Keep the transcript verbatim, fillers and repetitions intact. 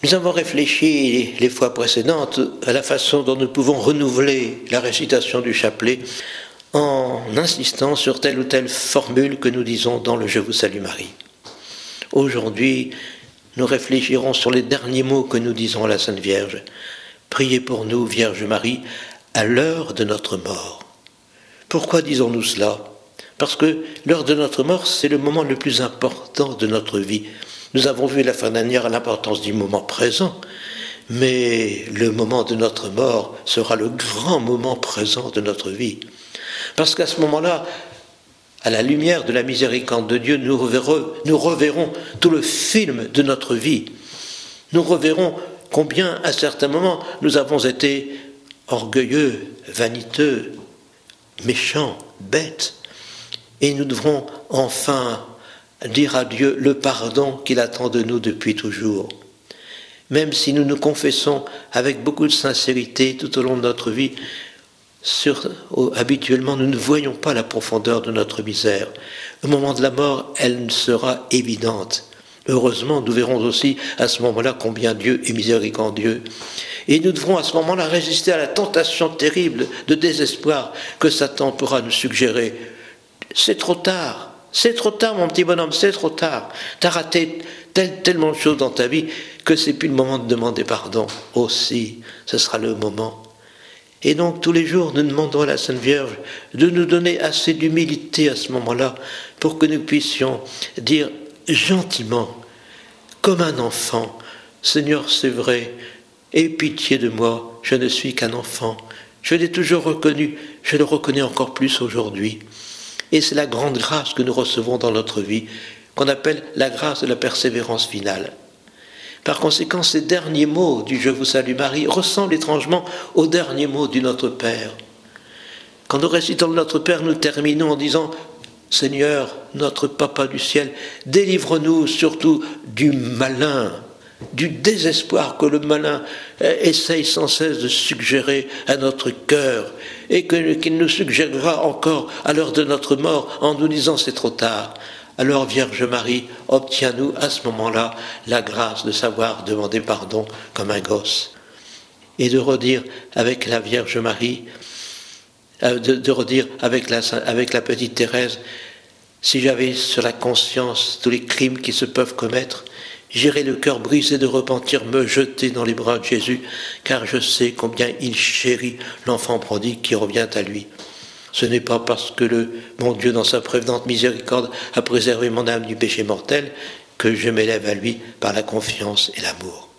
Nous avons réfléchi les fois précédentes à la façon dont nous pouvons renouveler la récitation du chapelet en insistant sur telle ou telle formule que nous disons dans le « Je vous salue Marie ». Aujourd'hui, nous réfléchirons sur les derniers mots que nous disons à la Sainte Vierge. « Priez pour nous, Vierge Marie, à l'heure de notre mort ». Pourquoi disons-nous cela ? Parce que l'heure de notre mort, c'est le moment le plus important de notre vie. Nous avons vu la fin dernière l'importance du moment présent, mais le moment de notre mort sera le grand moment présent de notre vie. Parce qu'à ce moment-là, à la lumière de la miséricorde de Dieu, nous reverrons, nous reverrons tout le film de notre vie. Nous reverrons combien, à certains moments, nous avons été orgueilleux, vaniteux, méchants, bêtes, et nous devrons enfin dire à Dieu le pardon qu'il attend de nous depuis toujours. Même si nous nous confessons avec beaucoup de sincérité tout au long de notre vie, sur, oh, habituellement nous ne voyons pas la profondeur de notre misère. Au moment de la mort, elle sera évidente. Heureusement, nous verrons aussi à ce moment-là combien Dieu est miséricordieux. Et nous devrons à ce moment-là résister à la tentation terrible de désespoir que Satan pourra nous suggérer. C'est trop tard. C'est trop tard, mon petit bonhomme, c'est trop tard. Tu as raté tel, tellement de choses dans ta vie que c'est plus le moment de demander pardon. Aussi, ce sera le moment. Et donc, tous les jours, nous demandons à la Sainte Vierge de nous donner assez d'humilité à ce moment-là pour que nous puissions dire gentiment, comme un enfant, « Seigneur, c'est vrai, aie pitié de moi, je ne suis qu'un enfant. Je l'ai toujours reconnu, je le reconnais encore plus aujourd'hui. » Et c'est la grande grâce que nous recevons dans notre vie, qu'on appelle la grâce de la persévérance finale. Par conséquent, ces derniers mots du « Je vous salue Marie » ressemblent étrangement aux derniers mots du Notre Père. Quand nous récitons le Notre Père, nous terminons en disant « Seigneur, notre Papa du ciel, délivre-nous surtout du malin ». Du désespoir que le malin essaye sans cesse de suggérer à notre cœur et que, qu'il nous suggérera encore à l'heure de notre mort en nous disant c'est trop tard. Alors Vierge Marie, obtiens-nous à ce moment-là la grâce de savoir demander pardon comme un gosse. Et de redire avec la Vierge Marie, de, de redire avec la, avec la petite Thérèse, si j'avais sur la conscience tous les crimes qui se peuvent commettre, j'irai le cœur brisé de repentir me jeter dans les bras de Jésus, car je sais combien il chérit l'enfant prodigue qui revient à lui. Ce n'est pas parce que le mon Dieu, dans sa prévenante miséricorde, a préservé mon âme du péché mortel, que je m'élève à lui par la confiance et l'amour.